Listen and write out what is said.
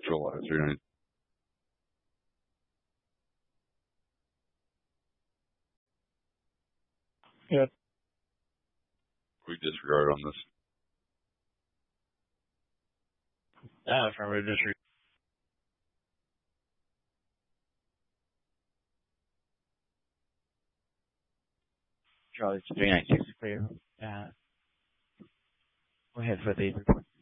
neutralizer. Yep. We disregard on this. Affirmative disregard. Charlie, 3960 clear. Go ahead for the report.